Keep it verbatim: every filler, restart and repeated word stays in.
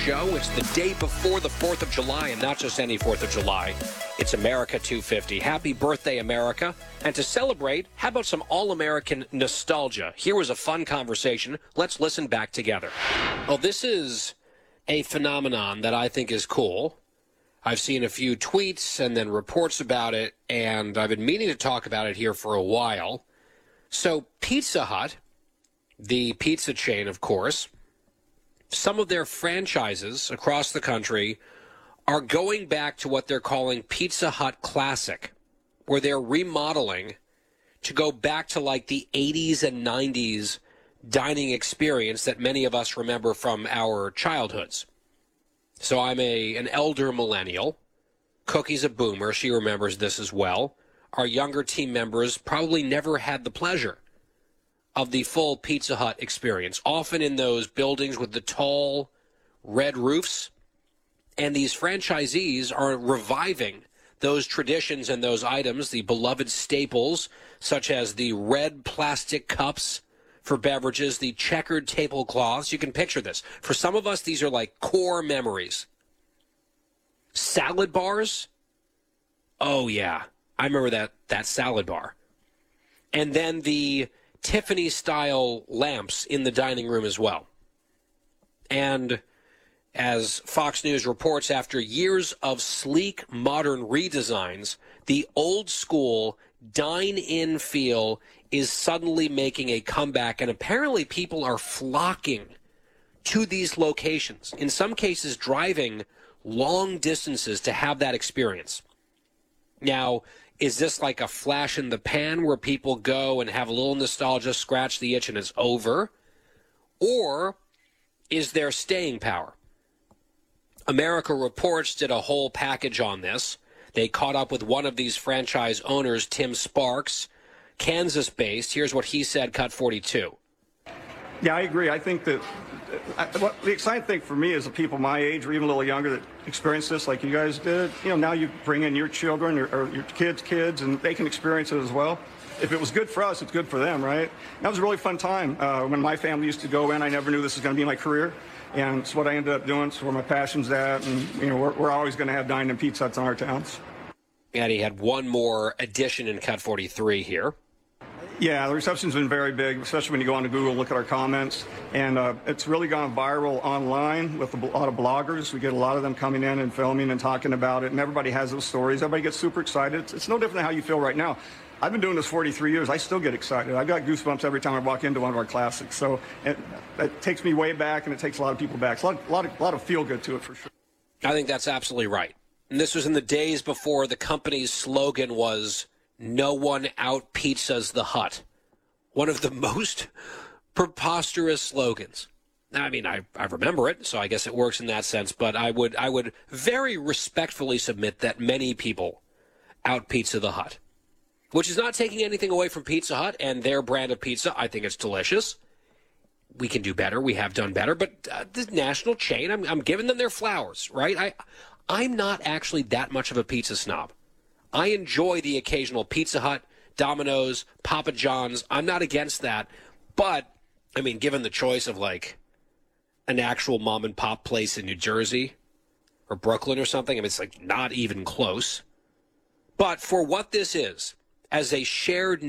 show. It's the day before the fourth of July, and not just any fourth of July. It's America two fifty. Happy birthday, America. And to celebrate, how about some all-American nostalgia? Here was a fun conversation. Let's listen back together. Well, this is a phenomenon that I think is cool. I've seen a few tweets and then reports about it, and I've been meaning to talk about it here for a while. So Pizza Hut, the pizza chain, of course, some of their franchises across the country are going back to what they're calling Pizza Hut Classic, where they're remodeling to go back to like the eighties and nineties dining experience that many of us remember from our childhoods. So I'm a an elder millennial. Cookie's a boomer. She remembers this as well. Our younger team members probably never had the pleasure of the full Pizza Hut experience, often in those buildings with the tall red roofs. And these franchisees are reviving those traditions and those items, the beloved staples, such as the red plastic cups for beverages, the checkered tablecloths. You can picture this. For some of us, these are like core memories. Salad bars. Oh, yeah. I remember that, that salad bar. And then the Tiffany-style lamps in the dining room as well. And as Fox News reports, after years of sleek, modern redesigns, the old-school dine-in feel is suddenly making a comeback, and apparently people are flocking to these locations, in some cases driving long distances to have that experience. Now, is this like a flash in the pan where people go and have a little nostalgia, scratch the itch, and it's over? Or is there staying power? America Reports did a whole package on this. They caught up with one of these franchise owners, Tim Sparks, Kansas-based. Here's what he said, Cut forty-two. Yeah, I agree. I think that I, what, the exciting thing for me is the people my age or even a little younger that experience this like you guys did. You know, now you bring in your children or, or your kids' kids, and they can experience it as well. If it was good for us, it's good for them, right? That was a really fun time. Uh, when my family used to go in, I never knew this was going to be my career. And it's what I ended up doing. It's where my passion's at. And, you know, we're, we're always going to have dine-in Pizza Huts in our towns. And he had one more addition in Cut forty-three here. Yeah, the reception's been very big, especially when you go onto Google and look at our comments. And uh, it's really gone viral online with a lot of bloggers. We get a lot of them coming in and filming and talking about it. And everybody has those stories. Everybody gets super excited. It's, it's no different than how you feel right now. I've been doing this forty-three years. I still get excited. I got goosebumps every time I walk into one of our classics. So it, it takes me way back, and it takes a lot of people back. It's a lot, a lot of, a lot of feel-good to it, for sure. I think that's absolutely right. And this was in the days before the company's slogan was, "No one out-pizzas the Hut." One of the most preposterous slogans. I mean, I, I remember it, so I guess it works in that sense. But I would I would very respectfully submit that many people out-pizza the Hut. Which is not taking anything away from Pizza Hut and their brand of pizza. I think it's delicious. We can do better. We have done better. But uh, the national chain, I'm, I'm giving them their flowers, right? I, I'm not actually that much of a pizza snob. I enjoy the occasional Pizza Hut, Domino's, Papa John's. I'm not against that. But, I mean, given the choice of, like, an actual mom-and-pop place in New Jersey or Brooklyn or something, I mean, it's, like, not even close. But for what this is, as a shared